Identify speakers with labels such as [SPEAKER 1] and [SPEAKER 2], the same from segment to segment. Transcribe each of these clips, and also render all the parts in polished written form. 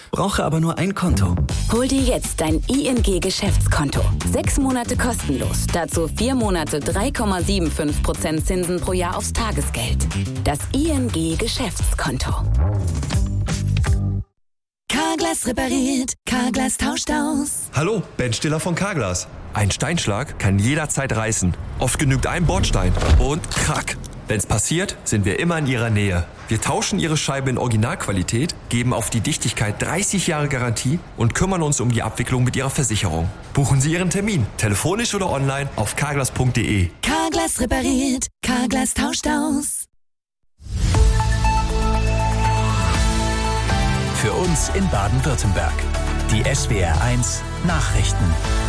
[SPEAKER 1] brauche aber nur ein Konto.
[SPEAKER 2] Hol dir jetzt dein ING-Geschäftskonto. 6 Monate kostenlos. Dazu 4 Monate 3,75% Zinsen pro Jahr aufs Tagesgeld. Das ING-Geschäftskonto.
[SPEAKER 3] Carglass repariert, Carglass tauscht aus.
[SPEAKER 4] Hallo, Ben Stiller von Carglass. Ein Steinschlag kann jederzeit reißen. Oft genügt ein Bordstein und krack. Wenn's passiert, sind wir immer in Ihrer Nähe. Wir tauschen Ihre Scheibe in Originalqualität, geben auf die Dichtigkeit 30 Jahre Garantie und kümmern uns um die Abwicklung mit Ihrer Versicherung. Buchen Sie Ihren Termin, telefonisch oder online auf carglass.de.
[SPEAKER 3] Carglass repariert, Carglass tauscht aus.
[SPEAKER 5] Für uns in Baden-Württemberg. Die SWR1 Nachrichten.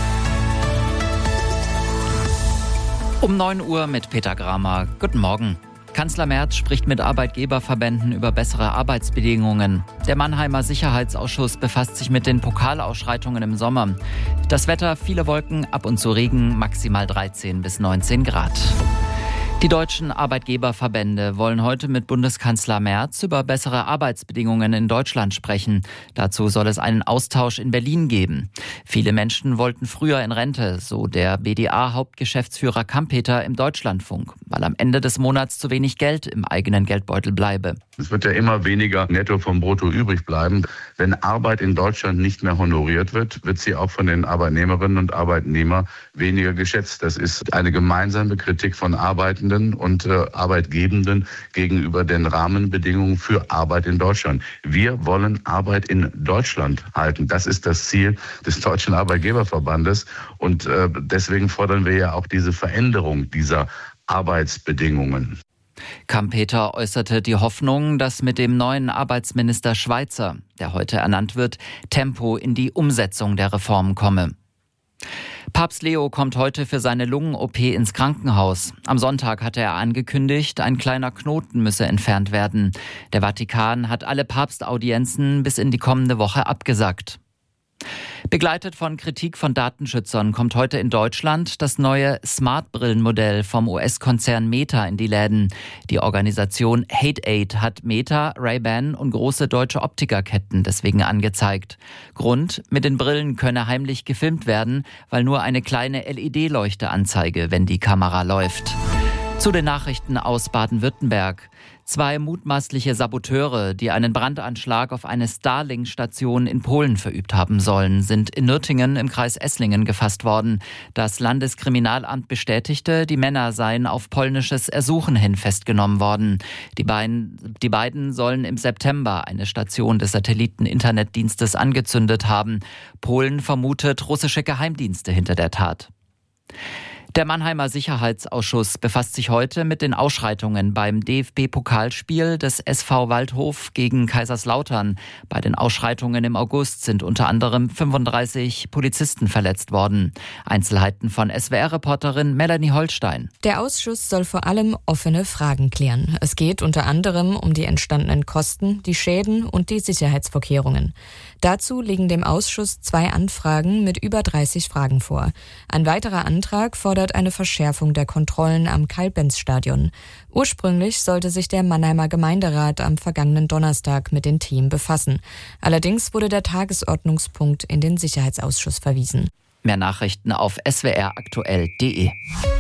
[SPEAKER 6] Um 9 Uhr mit Peter Gramer. Guten Morgen. Kanzler Merz spricht mit Arbeitgeberverbänden über bessere Arbeitsbedingungen. Der Mannheimer Sicherheitsausschuss befasst sich mit den Pokalausschreitungen im Sommer. Das Wetter, viele Wolken, ab und zu Regen, maximal 13 bis 19 Grad. Die deutschen Arbeitgeberverbände wollen heute mit Bundeskanzler Merz über bessere Arbeitsbedingungen in Deutschland sprechen. Dazu soll es einen Austausch in Berlin geben. Viele Menschen wollten früher in Rente, so der BDA-Hauptgeschäftsführer Kampeter im Deutschlandfunk, weil am Ende des Monats zu wenig Geld im eigenen Geldbeutel bleibe.
[SPEAKER 7] Es wird ja immer weniger netto vom Brutto übrig bleiben. Wenn Arbeit in Deutschland nicht mehr honoriert wird, wird sie auch von den Arbeitnehmerinnen und Arbeitnehmern weniger geschätzt. Das ist eine gemeinsame Kritik von Arbeitenden und Arbeitgebenden gegenüber den Rahmenbedingungen für Arbeit in Deutschland. Wir wollen Arbeit in Deutschland halten. Das ist das Ziel des Deutschen Arbeitgeberverbandes. Und deswegen fordern wir ja auch diese Veränderung dieser Arbeitsbedingungen.
[SPEAKER 6] Kampeter äußerte die Hoffnung, dass mit dem neuen Arbeitsminister Schweizer, der heute ernannt wird, Tempo in die Umsetzung der Reformen komme. Papst Leo kommt heute für seine Lungen-OP ins Krankenhaus. Am Sonntag hatte er angekündigt, ein kleiner Knoten müsse entfernt werden. Der Vatikan hat alle Papstaudienzen bis in die kommende Woche abgesagt. Begleitet von Kritik von Datenschützern kommt heute in Deutschland das neue Smart-Brillenmodell vom US-Konzern Meta in die Läden. Die Organisation Hate-Aid hat Meta, Ray-Ban und große deutsche Optikerketten deswegen angezeigt. Grund: mit den Brillen könne heimlich gefilmt werden, weil nur eine kleine LED-Leuchte anzeige, wenn die Kamera läuft. Zu den Nachrichten aus Baden-Württemberg. 2 mutmaßliche Saboteure, die einen Brandanschlag auf eine Starlink-Station in Polen verübt haben sollen, sind in Nürtingen im Kreis Esslingen gefasst worden. Das Landeskriminalamt bestätigte, die Männer seien auf polnisches Ersuchen hin festgenommen worden. Die beiden sollen im September eine Station des Satelliten-Internetdienstes angezündet haben. Polen vermutet russische Geheimdienste hinter der Tat. Der Mannheimer Sicherheitsausschuss befasst sich heute mit den Ausschreitungen beim DFB-Pokalspiel des SV Waldhof gegen Kaiserslautern. Bei den Ausschreitungen im August sind unter anderem 35 Polizisten verletzt worden. Einzelheiten von SWR-Reporterin Melanie Holstein.
[SPEAKER 8] Der Ausschuss soll vor allem offene Fragen klären. Es geht unter anderem um die entstandenen Kosten, die Schäden und die Sicherheitsvorkehrungen. Dazu liegen dem Ausschuss 2 Anfragen mit über 30 Fragen vor. Ein weiterer Antrag fordert eine Verschärfung der Kontrollen am Karl-Benz-Stadion. Ursprünglich sollte sich der Mannheimer Gemeinderat am vergangenen Donnerstag mit den Themen befassen. Allerdings wurde der Tagesordnungspunkt in den Sicherheitsausschuss verwiesen.
[SPEAKER 6] Mehr Nachrichten auf swraktuell.de.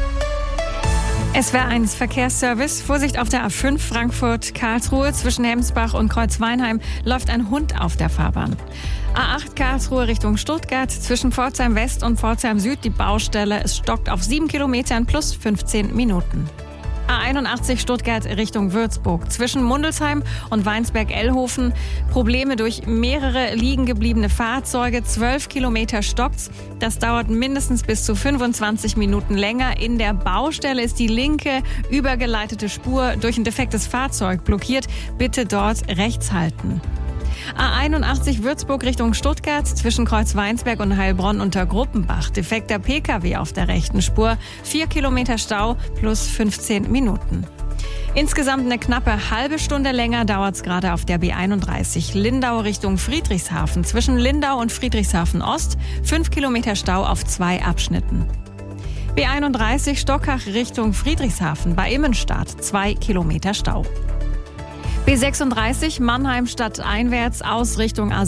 [SPEAKER 9] SWR1 Verkehrsservice. Vorsicht auf der A5 Frankfurt-Karlsruhe. Zwischen Hemsbach und Kreuzweinheim läuft ein Hund auf der Fahrbahn. A8 Karlsruhe Richtung Stuttgart. Zwischen Pforzheim West und Pforzheim Süd die Baustelle. Es stockt auf 7 Kilometern plus 15 Minuten. A81 Stuttgart Richtung Würzburg. Zwischen Mundelsheim und Weinsberg-Ellhofen Probleme durch mehrere liegen gebliebene Fahrzeuge. 12 Kilometer stockt's. Das dauert mindestens bis zu 25 Minuten länger. In der Baustelle ist die linke übergeleitete Spur durch ein defektes Fahrzeug blockiert. Bitte dort rechts halten. A81 Würzburg Richtung Stuttgart, zwischen Kreuzweinsberg und Heilbronn unter Gruppenbach. Defekter Pkw auf der rechten Spur, 4 Kilometer Stau plus 15 Minuten. Insgesamt eine knappe halbe Stunde länger dauert es gerade auf der B31 Lindau Richtung Friedrichshafen. Zwischen Lindau und Friedrichshafen Ost 5 Kilometer Stau auf 2 Abschnitten. B31 Stockach Richtung Friedrichshafen bei Immenstadt 2 Kilometer Stau. B36 Mannheim stadteinwärts aus Richtung A7.